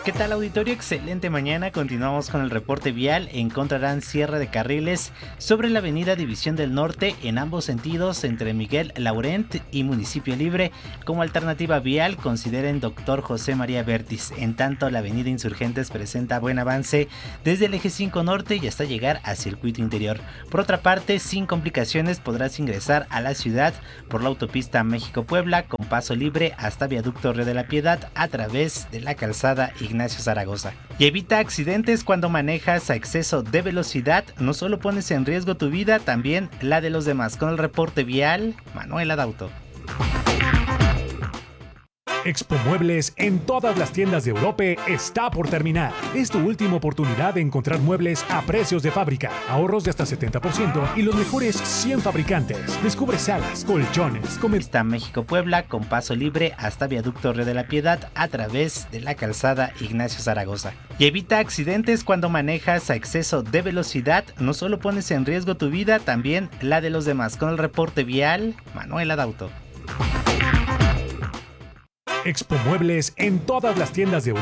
¿Qué tal, auditorio? Excelente mañana. Continuamos con el reporte vial. Encontrarán cierre de carriles sobre la avenida División del Norte en ambos sentidos entre Miguel Laurent y Municipio Libre. Como alternativa vial, consideren Dr. José María Vértiz. En tanto, la avenida Insurgentes presenta buen avance desde el eje 5 Norte y hasta llegar a Circuito Interior. Por otra parte, sin complicaciones podrás ingresar a la ciudad por la autopista México-Puebla con paso libre hasta Viaducto Río de la Piedad a través de la calzada Ignacio Zaragoza. Y evita accidentes cuando manejas a exceso de velocidad. No solo pones en riesgo tu vida, también la de los demás. Con el reporte vial, Manuel Adauto. Expo Muebles en todas las tiendas de Europe está por terminar. Es tu última oportunidad de encontrar muebles a precios de fábrica, ahorros de hasta 70% y los mejores 100 fabricantes. Descubre salas, colchones, Está México-Puebla con paso libre hasta Viaducto Río de la Piedad a través de la calzada Ignacio Zaragoza. Y evita accidentes cuando manejas a exceso de velocidad. No solo pones en riesgo tu vida, también la de los demás. Con el reporte vial, Manuel Adauto. Expo Muebles en todas las tiendas de Europa.